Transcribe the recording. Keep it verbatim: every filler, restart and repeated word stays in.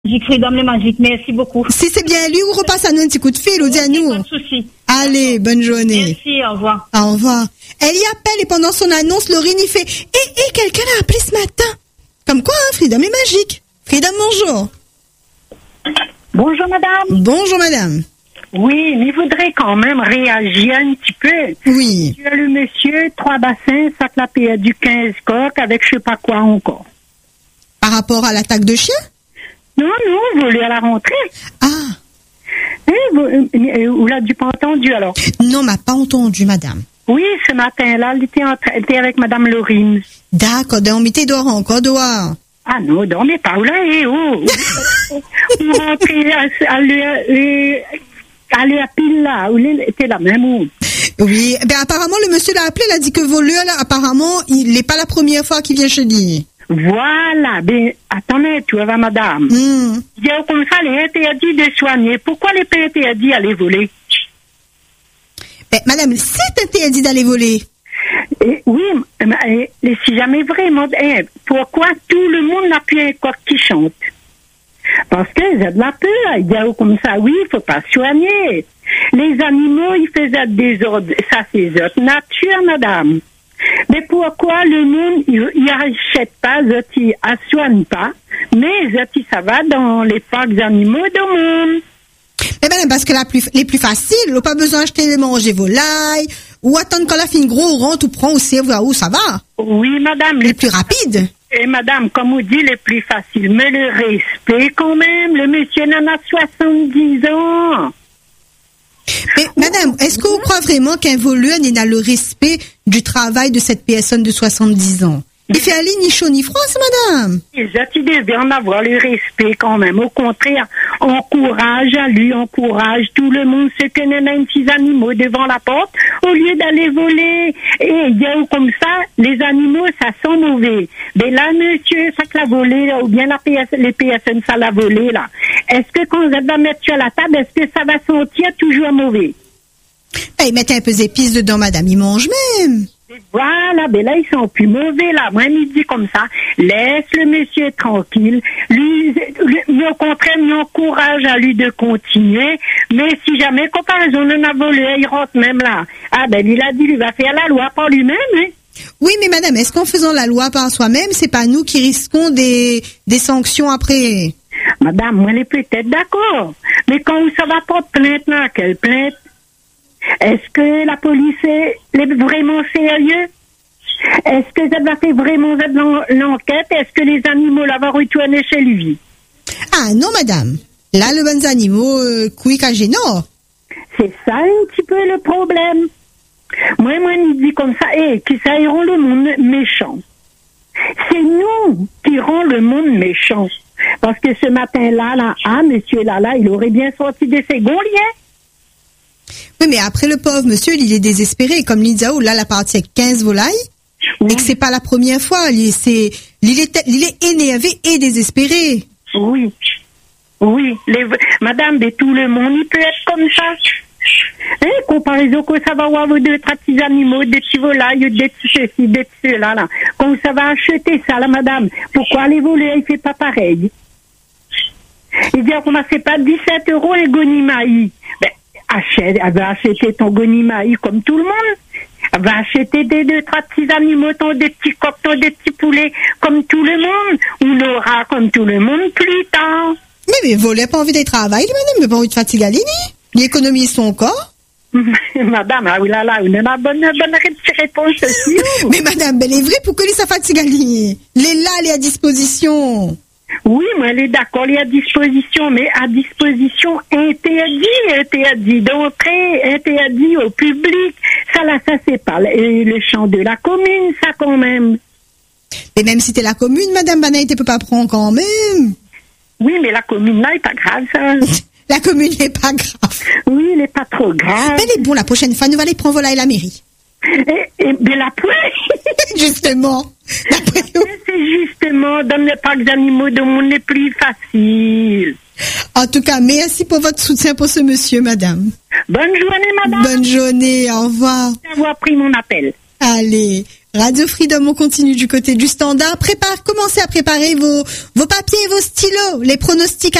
J'écris Dame le Magique, merci beaucoup. Si c'est bien lui, ou repasse à nous un petit coup de fil, ou dis à nous. Pas de souci. Allez, bonne journée. Merci, au revoir. Au revoir. Elle y appelle et pendant son annonce, Laurine y fait « Eh, eh, quelqu'un l'a appelé ce matin !» Comme quoi, hein, Freedom est magique. Freedom, bonjour. Bonjour, madame. Bonjour, madame. Oui, mais il voudrait quand même réagir un petit peu. Oui. Tu as le monsieur, trois bassins, sac la paix du quinze coques avec je sais pas quoi encore. Par rapport à l'attaque de chien? Non, non, vous voulez à la rentrée. Ah. Eh, vous, euh, vous l'avez pas entendu alors? Non, m'a pas entendu, madame. Oui, ce matin-là, elle était, en tra- elle était avec madame Laurine. D'accord, donc, mettez dehors encore, dehors. Ah non, dormez pas, ou là, eh, oh. Vous rentrez à, à, à, à la pile là, où était la même où. Oui, ben apparemment, le monsieur l'a appelé, il a dit que voleur, là, apparemment, il n'est pas la première fois qu'il vient chez lui. Voilà, ben, attendez, tu vois, madame. Mm. Il y a comme ça, les interdits de soigner. Pourquoi les pas interdits d'aller voler? Ben, madame, c'est interdit d'aller voler. Et, oui, mais et, si jamais vraiment, eh, pourquoi tout le monde n'a plus un corps qui chante? Parce que y a de la peur. Il y a comme ça, oui, il faut pas soigner. Les animaux, ils faisaient des ordres. Ça, c'est notre nature, madame. Mais pourquoi le monde, il n'achète pas, il ne soigne pas, mais ça va dans les parcs animaux du monde? Eh ben, parce que la plus, les plus faciles, on n'a pas besoin d'acheter les manger volailles, ou attendre quand la fin gros, on rentre ou prend aussi, voir où ça va. Oui, madame. Les, les plus rapides. Et madame, comme on dit, les plus faciles. Mais le respect, quand même, le monsieur en a soixante-dix ans. Mais, madame, est-ce que vous croyez vraiment qu'un voleur n'a le respect du travail de cette personne de soixante-dix ans? Il fait aller ni chaud ni froid, madame. Tu devais en avoir le respect quand même. Au contraire, encourage à lui, encourage tout le monde, ceux qui n'ont même petits animaux devant la porte, au lieu d'aller voler. Et il y a comme ça, les animaux, ça sent mauvais. Mais là, monsieur, ça que l'a volé, ou bien la P S, les P S N, ça l'a volé, là. Est-ce que quand vous va mettre sur la table, est-ce que ça va sentir toujours mauvais? Eh, mettez un peu d'épices dedans, madame, ils mangent même. Voilà, ben là, ils sont plus mauvais, là. Moi, il dit comme ça, laisse le monsieur tranquille. Lui, lui au contraire, il encourage à lui de continuer. Mais si jamais, comparaison, on a volé, il rentre même là. Ah, ben, il a dit, il va faire la loi par lui-même, hein. Oui, mais madame, est-ce qu'en faisant la loi par soi-même, c'est pas nous qui risquons des, des sanctions après? Madame, moi, elle est peut-être d'accord. Mais quand ça va pas de plainte, là, quelle plainte? Est-ce que la police est vraiment sérieux? Est-ce que ça va faire vraiment l'enquête? Est-ce que les animaux là vont retourner chez lui? Ah non, madame. Là, le bon animaux, euh, quick à gênant. C'est ça un petit peu le problème. Moi, moi, il dit comme ça, et qui ça rend le monde méchant. C'est nous qui rend le monde méchant. Parce que ce matin-là, là, ah, monsieur là, là, il aurait bien sorti de ses gondoliers. Oui, mais après, le pauvre monsieur, il est désespéré. Comme Lydia, là, la partie avec quinze volailles. Oui. Et que c'est pas la première fois. Il, c'est, il, est, il est énervé et désespéré. Oui. Oui. Les, madame, mais tout le monde, il peut être comme ça. Hein, comparaison que ça va avoir deux, trois petits animaux, des petits volailles, des petits ceci, des petits là, là. Quand ça va acheter ça, là, madame, pourquoi les volets, il fait pas pareil? Il dit, on c'est pas dix-sept euros un gonimaï. Ben, achète, elle va acheter ton gonimaï comme tout le monde. Elle va acheter des deux, trois petits animaux, ton, des petits coqs, ton, des petits poulets, comme tout le monde. On l'aura comme tout le monde plus tard. Mais, mais, voler pas envie de travailler, madame, mais pas envie de fatiguer Aline. Il économise son corps. Madame, ah oui là là, on a une bonne, bonne réponse aussi. Mais madame, elle est vraie pour que ça fatigue Aline. Les là, elle est à disposition. Oui, moi, elle est d'accord, elle est à disposition, mais à disposition interdit, interdit d'entrée, interdit au public. Ça, là, ça, c'est pas le, le champ de la commune, ça, quand même. Mais même si t'es la commune, madame Banaï, tu peux pas prendre quand même. Oui, mais la commune, là, elle est pas grave, ça. La commune n'est pas grave. Oui, elle n'est pas trop grave. Mais elle est bon, la prochaine fois, nous allons prendre volaille la mairie. Et, et, mais la poêle. Justement. C'est justement dans les parcs d'animaux de monde les plus faciles. En tout cas, merci pour votre soutien pour ce monsieur, madame. Bonne journée, madame. Bonne journée, au revoir. D'avoir pris mon appel. À Allez, Radio Freedom, on continue du côté du standard. Prépare, commencez à préparer vos, vos papiers et vos stylos. Les pronostics